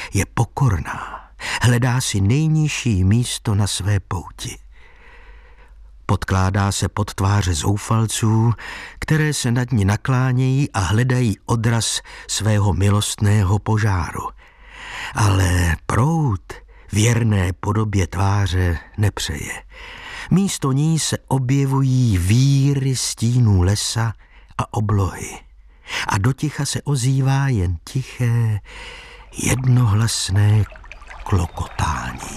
je pokorná, hledá si nejnižší místo na své pouti. Podkládá se pod tváře zoufalců, které se nad ní naklánějí a hledají odraz svého milostného požáru. Ale proud věrné podobě tváře nepřeje. Místo ní se objevují víry stínů lesa a oblohy. A do ticha se ozývá jen tiché, jednohlasné klokotání.